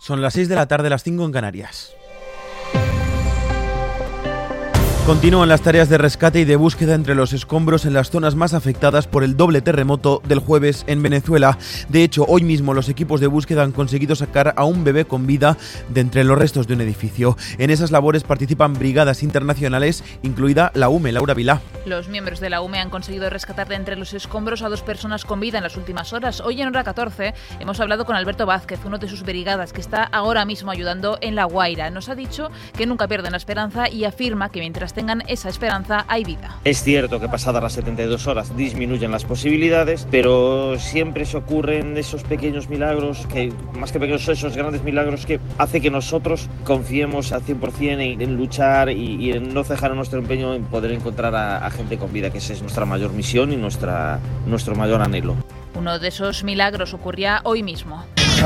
Son las 6 de la tarde, las 5 en Canarias. Continúan las tareas de rescate y de búsqueda entre los escombros en las zonas más afectadas por el doble terremoto del jueves en Venezuela. De hecho, hoy mismo los equipos de búsqueda han conseguido sacar a un bebé con vida de entre los restos de un edificio. En esas labores participan brigadas internacionales, incluida la UME, Laura Vilá. Los miembros de la UME han conseguido rescatar de entre los escombros a 2 personas con vida en las últimas horas. Hoy en Hora 14 hemos hablado con Alberto Vázquez, uno de sus brigadas que está ahora mismo ayudando en La Guaira. Nos ha dicho que nunca pierden la esperanza y afirma que mientras tengan esa esperanza hay vida. Es cierto que pasadas las 72 horas disminuyen las posibilidades, pero siempre se ocurren esos pequeños milagros, que más que pequeños, esos grandes milagros que hace que nosotros confiemos al 100% en luchar y en no cejar nuestro empeño en poder encontrar a gente con vida, que esa es nuestra mayor misión y nuestro mayor anhelo. Uno de esos milagros ocurría hoy mismo,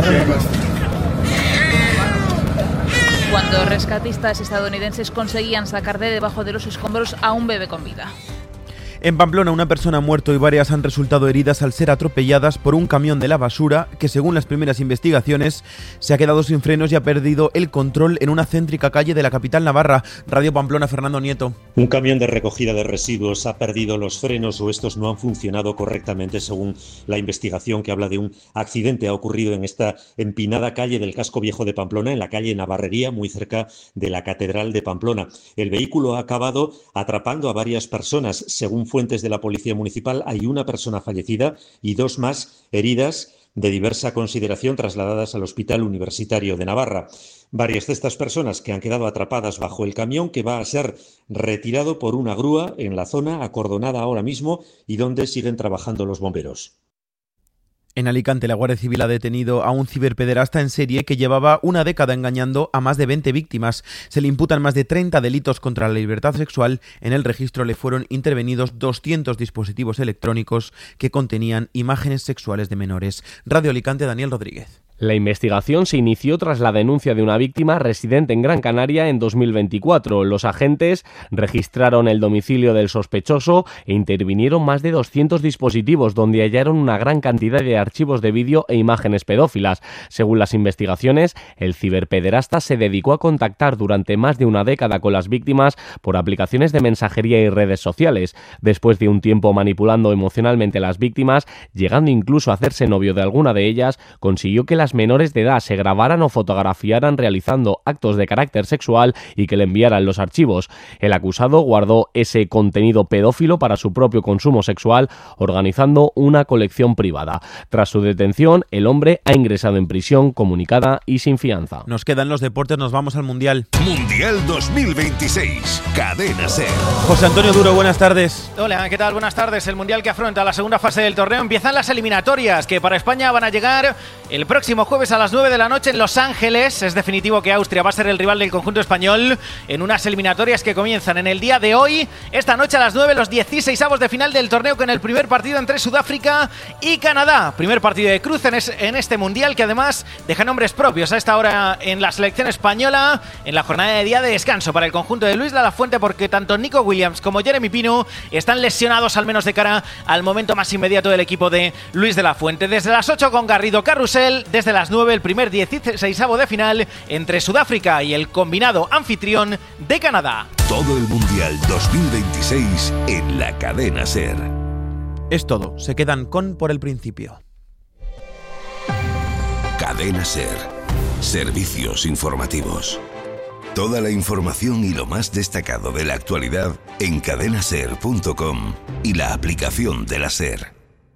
cuando rescatistas estadounidenses conseguían sacar de debajo de los escombros a un bebé con vida. En Pamplona, una persona ha muerto y varias han resultado heridas al ser atropelladas por un camión de la basura que, según las primeras investigaciones, se ha quedado sin frenos y ha perdido el control en una céntrica calle de la capital navarra. Radio Pamplona, Fernando Nieto. Un camión de recogida de residuos ha perdido los frenos o estos no han funcionado correctamente, según la investigación, que habla de un accidente ha ocurrido en esta empinada calle del casco viejo de Pamplona, en la calle Navarrería, muy cerca de la Catedral de Pamplona. El vehículo ha acabado atrapando a varias personas. Según fuentes de la Policía Municipal, hay una persona fallecida y 2 más heridas de diversa consideración trasladadas al Hospital Universitario de Navarra. Varias de estas personas que han quedado atrapadas bajo el camión, que va a ser retirado por una grúa en la zona acordonada ahora mismo y donde siguen trabajando los bomberos. En Alicante, la Guardia Civil ha detenido a un ciberpederasta en serie que llevaba una década engañando a más de 20 víctimas. Se le imputan más de 30 delitos contra la libertad sexual. En el registro le fueron intervenidos 200 dispositivos electrónicos que contenían imágenes sexuales de menores. Radio Alicante, Daniel Rodríguez. La investigación se inició tras la denuncia de una víctima residente en Gran Canaria en 2024. Los agentes registraron el domicilio del sospechoso e intervinieron más de 200 dispositivos donde hallaron una gran cantidad de archivos de vídeo e imágenes pedófilas. Según las investigaciones, el ciberpederasta se dedicó a contactar durante más de una década con las víctimas por aplicaciones de mensajería y redes sociales. Después de un tiempo manipulando emocionalmente a las víctimas, llegando incluso a hacerse novio de alguna de ellas, consiguió que las menores de edad se grabaran o fotografiaran realizando actos de carácter sexual y que le enviaran los archivos. El acusado guardó ese contenido pedófilo para su propio consumo sexual, organizando una colección privada. Tras su detención, el hombre ha ingresado en prisión comunicada y sin fianza. Nos quedan los deportes, nos vamos al Mundial. Mundial 2026, Cadena SER. José Antonio Duro, buenas tardes. Hola, ¿qué tal? Buenas tardes. El Mundial que afronta la segunda fase del torneo. Empiezan las eliminatorias, que para España van a llegar el próximo jueves a las 9 de la noche en Los Ángeles. Es definitivo que Austria va a ser el rival del conjunto español en unas eliminatorias que comienzan en el día de hoy. Esta noche a las 9, los 16avos de final del torneo, con el primer partido entre Sudáfrica y Canadá. Primer partido de cruce en este Mundial, que además deja nombres propios a esta hora en la selección española, en la jornada de día de descanso para el conjunto de Luis de la Fuente, porque tanto Nico Williams como Jeremy Pino están lesionados, al menos de cara al momento más inmediato del equipo de Luis de la Fuente. Desde las 8 con Garrido Carrusel, desde las 9 el primer 16avo de final entre Sudáfrica y el combinado anfitrión de Canadá. Todo el Mundial 2026 en la Cadena SER. Es todo, se quedan con Por el Principio. Cadena SER. Servicios informativos. Toda la información y lo más destacado de la actualidad en cadenaser.com y la aplicación de la SER.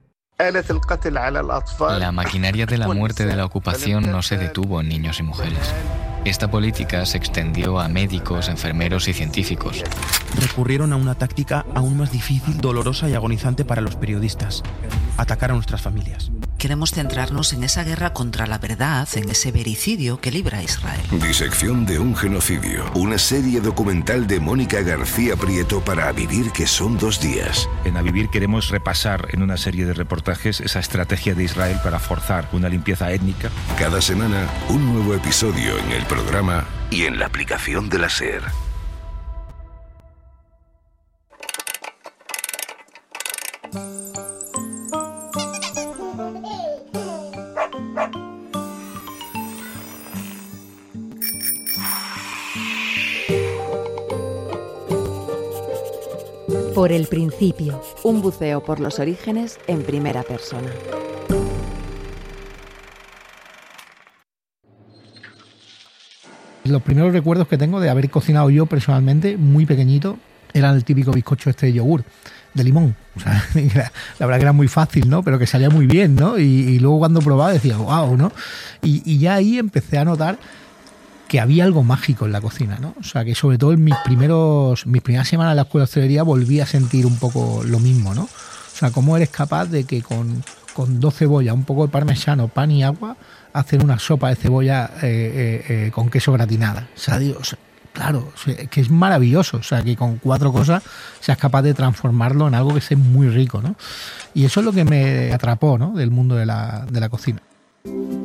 La maquinaria de la muerte de la ocupación no se detuvo en niños y mujeres. Esta política se extendió a médicos, enfermeros y científicos. Recurrieron a una táctica aún más difícil, dolorosa y agonizante para los periodistas: atacar a nuestras familias. Queremos centrarnos en esa guerra contra la verdad, en ese vericidio que libra Israel. Disección de un genocidio. Una serie documental de Mónica García Prieto para A Vivir, que son 2 días. En A Vivir queremos repasar en una serie de reportajes esa estrategia de Israel para forzar una limpieza étnica. Cada semana, un nuevo episodio en el programa y en la aplicación de la SER. Por el principio. Un buceo por los orígenes en primera persona. Los primeros recuerdos que tengo de haber cocinado yo personalmente, muy pequeñito, era el típico bizcocho de yogur, de limón. O sea, la verdad que era muy fácil, ¿no? Pero que salía muy bien, ¿no? Y luego cuando probaba decía, wow, ¿no? Y ya ahí empecé a notar que había algo mágico en la cocina, ¿no? O sea, que sobre todo en mis primeras semanas en la escuela de hostelería volví a sentir un poco lo mismo, ¿no? O sea, cómo eres capaz de que con 2 cebollas, un poco de parmesano, pan y agua, hacer una sopa de cebolla con queso gratinada. O sea, Dios, claro, que es maravilloso. O sea, que con 4 cosas seas capaz de transformarlo en algo que sea muy rico, ¿no? Y eso es lo que me atrapó, ¿no? Del mundo de la cocina.